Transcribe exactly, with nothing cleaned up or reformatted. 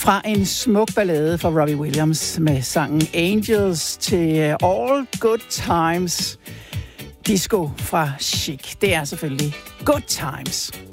Fra en smuk ballade fra Robbie Williams med sangen Angels til All Good Times. Disco fra Chic. Det er selvfølgelig Good Times.